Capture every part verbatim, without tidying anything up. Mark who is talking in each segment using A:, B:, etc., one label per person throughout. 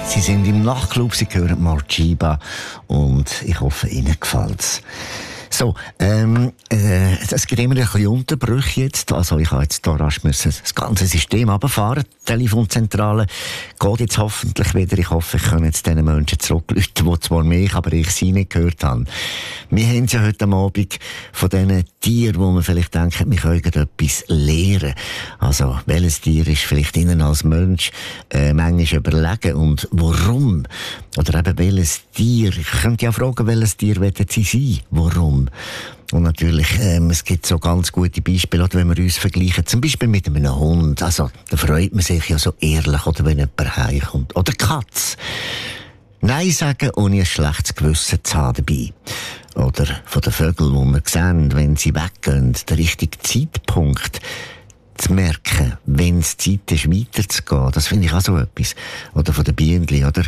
A: Sie sind im Nachtclub, Sie hören Marciba und ich hoffe, Ihnen gefällt's. So, ähm, äh, es gibt immer ein bisschen Unterbrüche jetzt. Also ich habe jetzt da rasch müssen das ganze System runterfahren. Die Telefonzentrale geht jetzt hoffentlich wieder. Ich hoffe, ich kann jetzt diesen Menschen zurückrufen, die zwar mich, aber ich sie nicht gehört habe. Wir haben ja heute Abend von diesen Tieren, wo man vielleicht denkt, wir können etwas lernen. Also, welches Tier ist vielleicht Ihnen als Mensch äh, manchmal überlegen und warum? Oder eben welches Tier? Ich könnte ja fragen, welches Tier wollen Sie sein? Warum? Und natürlich, ähm, es gibt so ganz gute Beispiele, oder wenn wir uns vergleichen, zum Beispiel mit einem Hund. Also, da freut man sich ja so ehrlich, oder wenn jemand heimkommt. Oder Katz. Nein sagen, ohne ein schlechtes Gewissen zu haben dabei. Oder von den Vögeln, die wir sehen, wenn sie weggehen, der richtige Zeitpunkt zu merken, wenn es Zeit ist, weiterzugehen. Das finde ich auch so etwas. Oder von den Bienen, oder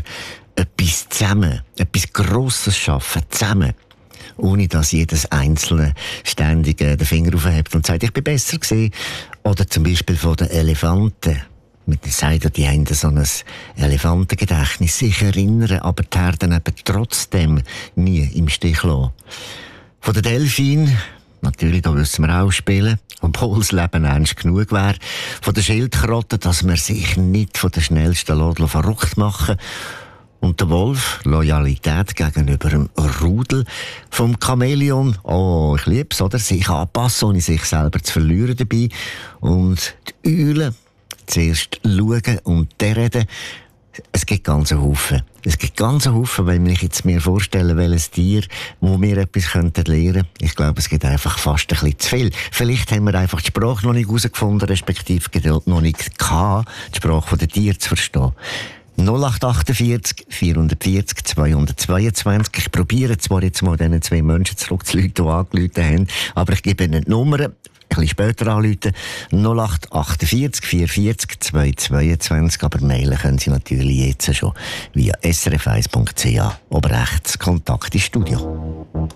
A: etwas zusammen, etwas Grosses schaffen, zusammen. Ohne dass jedes Einzelne ständig äh, den Finger aufhebt und sagt, ich bin besser gewesen. Oder zum Beispiel von den Elefanten. Mit den Seiten, die haben so ein Elefantengedächtnis, sich erinnern, aber die Herden eben trotzdem nie im Stich lassen. Von den Delfinen, natürlich, da müssen wir auch spielen, obwohl das Leben ernst genug wäre. Von den Schildkröten, dass man sich nicht von den schnellsten Laden verrückt machen. Und der Wolf, Loyalität gegenüber dem Rudel. Vom Chamäleon, oh, ich lieb's, oder? Sich anpassen, ohne sich selber zu verlieren dabei. Und die Eule, zuerst schauen und dann reden. Es gibt ganz einen Haufen. Es gibt ganz einen Haufen, wenn ich jetzt mir vorstelle, welches Tier, wo wir etwas könnten lernen. Ich glaube, es gibt einfach fast ein bisschen zu viel. Vielleicht haben wir einfach die Sprache noch nicht herausgefunden, respektive noch nicht gehabt, die Sprache der Tiere zu verstehen. null acht achtundvierzig, vierhundertvierzig, zweihundertzweiundzwanzig. Ich probiere zwar jetzt mal diesen zwei Menschen zurückzurufen, die angerufen haben, aber ich gebe ihnen die Nummern. Ein bisschen später anrufen. null acht achtundvierzig, vierundvierzig, zweihundertzweiundzwanzig. Aber mailen können Sie natürlich jetzt schon via s r f eins punkt c h. Oben rechts Kontakt ins Studio.